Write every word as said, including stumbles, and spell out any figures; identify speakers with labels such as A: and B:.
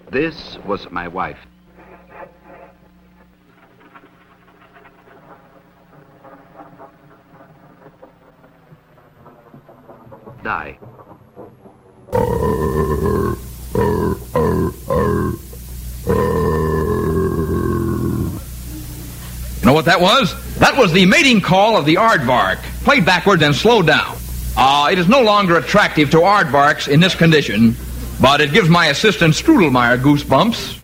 A: This was my wife. Die.
B: You know what that was? That was the mating call of the aardvark, played backwards and slowed down. Uh, it is no longer attractive to aardvarks in this condition, but it gives my assistant Strudelmeyer goosebumps